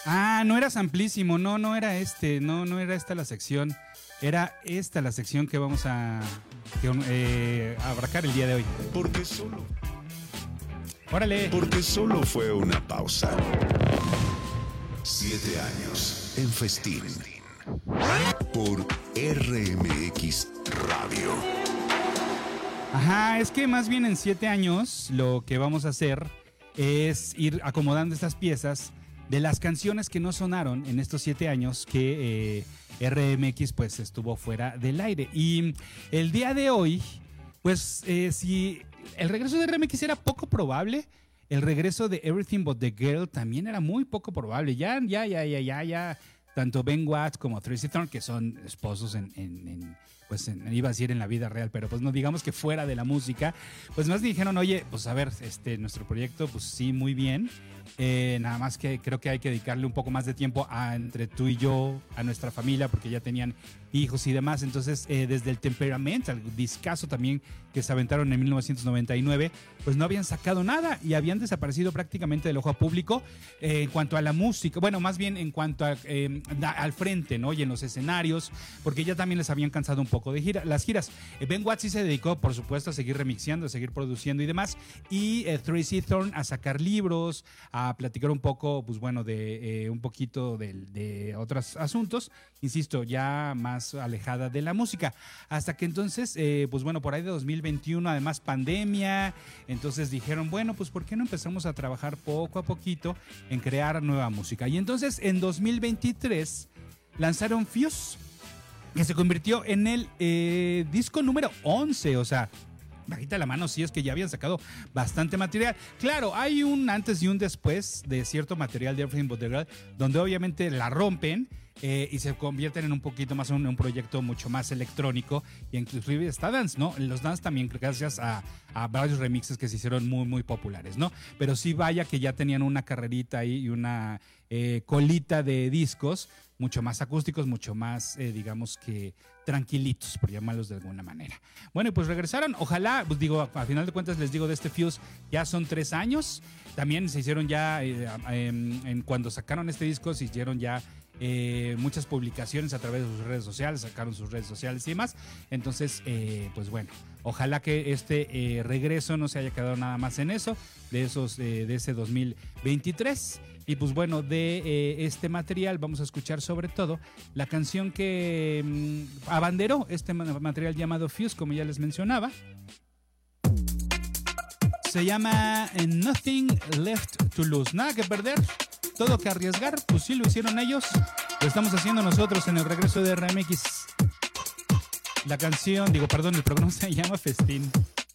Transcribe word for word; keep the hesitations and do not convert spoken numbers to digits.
Ah, no era Samplísimo, no, no era este, no, no era esta la sección. Era esta la sección que vamos a que, eh, abarcar el día de hoy. Porque solo. Órale. Porque solo fue una pausa. Siete años en Festín. Por R M X Radio. Ajá, es que más bien en siete años lo que vamos a hacer es ir acomodando estas piezas de las canciones que no sonaron en estos siete años que eh, R M X pues estuvo fuera del aire. Y el día de hoy, pues eh, si el regreso de R M X era poco probable, el regreso de Everything But The Girl también era muy poco probable. Ya, ya, ya, ya, ya, ya. Tanto Ben Watts como Tracy Thorn, que son esposos en, en, en pues en, iba a decir en la vida real, pero pues no digamos que fuera de la música, pues más dijeron, oye, pues a ver, este, nuestro proyecto, pues sí, muy bien. Eh, nada más que creo que hay que dedicarle un poco más de tiempo a, entre tú y yo, a nuestra familia, porque ya tenían hijos y demás. Entonces, eh, desde el Temperamental, discazo también que se aventaron en mil novecientos noventa y nueve, pues no habían sacado nada y habían desaparecido prácticamente del ojo público eh, en cuanto a la música, bueno, más bien en cuanto a, eh, al frente, ¿no? Y en los escenarios, porque ya también les habían cansado un poco de gira, las giras. Eh, Ben Watts sí se dedicó, por supuesto, a seguir remixeando, a seguir produciendo y demás, y eh, Tracy Thorn a sacar libros, a platicar un poco, pues bueno, de eh, un poquito de, de otros asuntos, insisto, ya más alejada de la música, hasta que entonces, eh, pues bueno, por ahí de dos mil veintiuno, además pandemia, entonces dijeron, bueno, pues ¿por qué no empezamos a trabajar poco a poquito en crear nueva música? Y entonces en dos mil veintitrés lanzaron Fuse, que se convirtió en el eh, disco número once, o sea, bajita la mano, sí, es que ya habían sacado bastante material. Claro, hay un antes y un después de cierto material de Everything But The Girl, donde obviamente la rompen eh, y se convierten en un poquito más en un, un proyecto mucho más electrónico, y inclusive está dance, ¿no? Los dance también gracias a, a varios remixes que se hicieron muy, muy populares, ¿no? Pero sí, vaya que ya tenían una carrerita ahí y una eh, colita de discos mucho más acústicos, mucho más, eh, digamos que tranquilitos, por llamarlos de alguna manera. Bueno, y pues regresaron, ojalá, pues digo, a, a final de cuentas les digo de este Fuse, ya son tres años, también se hicieron ya, eh, en, en cuando sacaron este disco, se hicieron ya eh, muchas publicaciones a través de sus redes sociales, sacaron sus redes sociales y demás, entonces, eh, pues bueno, ojalá que este eh, regreso no se haya quedado nada más en eso, de esos, eh, de ese dos mil veintitrés. Y pues bueno, de eh, este material vamos a escuchar sobre todo la canción que mmm, abanderó este material llamado Fuse, como ya les mencionaba. Se llama Nothing Left to Lose, nada que perder, todo que arriesgar, pues sí lo hicieron ellos, lo estamos haciendo nosotros en el regreso de R M X. La canción, digo, perdón, el programa se llama Festín.